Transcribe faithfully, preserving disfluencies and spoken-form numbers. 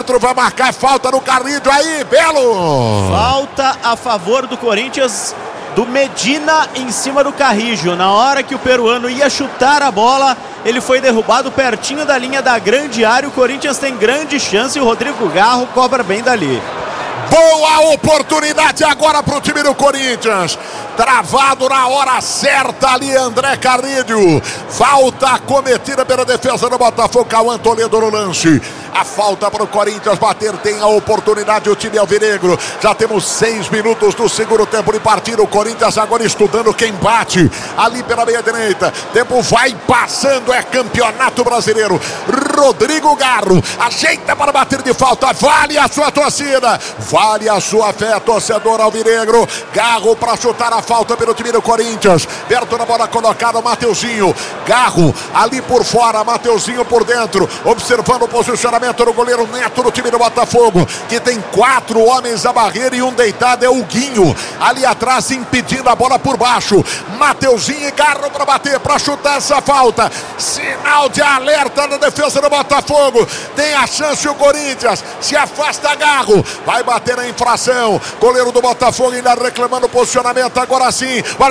árbitro vai marcar falta no Carrídio aí, Belo. Falta a favor do Corinthians, do Medina em cima do Carrígio. Na hora que o peruano ia chutar a bola, ele foi derrubado pertinho da linha da grande área. O Corinthians tem grande chance e o Rodrigo Garro cobra bem dali. Boa oportunidade agora para o time do Corinthians. Travado na hora certa ali, André Carrilho. Falta cometida pela defesa do Botafogo. Cauã Toledo no lance. A falta para o Corinthians bater. Tem a oportunidade o time alvinegro. Já temos seis minutos do segundo tempo de partida. O Corinthians agora estudando quem bate ali pela meia direita. Tempo vai passando. É campeonato brasileiro. Rodrigo Garro ajeita para bater de falta. Vale a sua torcida. Vale a sua fé, torcedor alvinegro. Garro para chutar a falta pelo time do Corinthians. Perto da bola colocada, Mateuzinho. Garro ali por fora, Mateuzinho por dentro. Observando o posicionamento do goleiro Neto do time do Botafogo, que tem quatro homens à barreira e um deitado é o Guinho. Ali atrás impedindo a bola por baixo. Mateuzinho e Garro para bater, para chutar essa falta. Sinal de alerta na defesa do Botafogo. Tem a chance o Corinthians. Se afasta Garro. Vai bater a infração. Goleiro do Botafogo ainda reclamando o posicionamento. Agora sim.